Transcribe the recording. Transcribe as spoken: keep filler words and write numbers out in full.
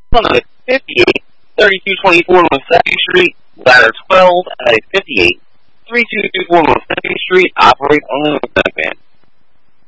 at fifty-eight thirty-two twenty-four North second Street, ladder twelve at fifty-eight thirty-two twenty-four North second Street, operate only with that van.